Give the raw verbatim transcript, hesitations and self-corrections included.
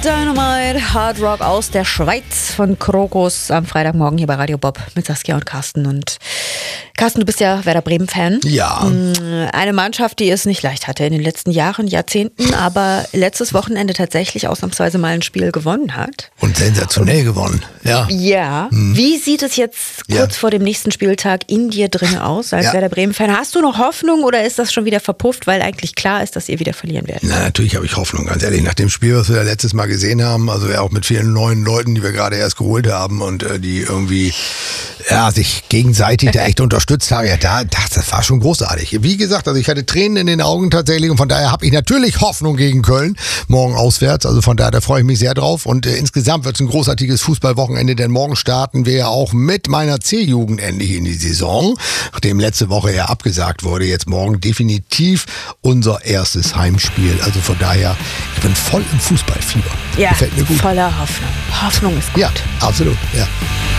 Dynamite, Hard Rock aus der Schweiz von Krokus am Freitagmorgen hier bei Radio Bob mit Saskia und Carsten. Und Carsten, du bist ja Werder Bremen-Fan. Ja. Eine Mannschaft, die es nicht leicht hatte in den letzten Jahren, Jahrzehnten, aber letztes Wochenende tatsächlich ausnahmsweise mal ein Spiel gewonnen hat. Und sensationell gewonnen, ja. Ja. Hm. Wie sieht es jetzt kurz ja. vor dem nächsten Spieltag in dir drin aus als ja. Werder Bremen-Fan? Hast du noch Hoffnung oder ist das schon wieder verpufft, weil eigentlich klar ist, dass ihr wieder verlieren werdet? Na, natürlich habe ich Hoffnung, ganz ehrlich. Nach dem Spiel, was wir ja letztes Mal gesehen haben, also ja auch mit vielen neuen Leuten, die wir gerade erst geholt haben und äh, die irgendwie ja, sich gegenseitig da echt unterstützt haben, ja, da, das war schon großartig. Wie gesagt, also ich hatte Tränen in den Augen tatsächlich und von daher habe ich natürlich Hoffnung gegen Köln, morgen auswärts, also von daher, da freue ich mich sehr drauf und äh, insgesamt wird es ein großartiges Fußballwochenende, denn morgen starten wir ja auch mit meiner C-Jugend endlich in die Saison, nachdem letzte Woche ja abgesagt wurde, jetzt morgen definitiv unser erstes Heimspiel, also von daher, ich bin voll im Fußballfieber. Ja, gefällt mir gut. Voller Hoffnung. Hoffnung ist gut. Ja, absolut, ja.